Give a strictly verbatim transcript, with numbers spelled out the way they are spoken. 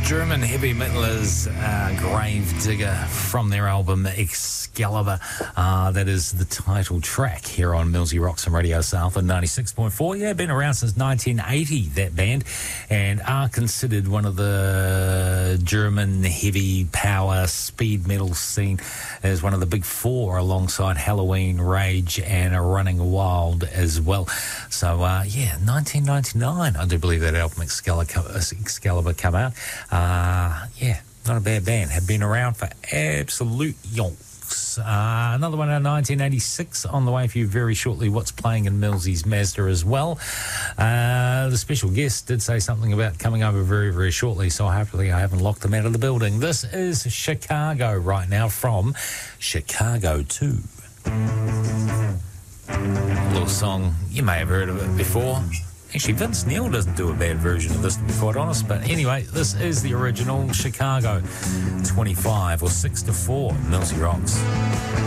German heavy metalers, uh, Gravedigger, from their album Excalibur. Uh, that is the title track here on Millsy Rocks and Radio South on ninety-six point four. Yeah, been around since nineteen eighty, that band, and are considered one of the German heavy power speed metal scene as one of the big four, alongside Halloween, Rage, and Running Wild as well. So, uh, yeah, nineteen ninety-nine, I do believe that album Excalibur, Excalibur come out. Uh, yeah, not a bad band. Have been around for absolute yonks. Uh, another one in nineteen eighty-six on the way for you very shortly. What's playing in Millsy's Mazda as well. Uh, the special guest did say something about coming over very, very shortly, so hopefully I haven't locked them out of the building. This is Chicago right now from Chicago two. A little song, you may have heard of it before. Actually, Vince Neil doesn't do a bad version of this, to be quite honest. But anyway, this is the original Chicago. twenty-five or six to four, Millsy Rocks.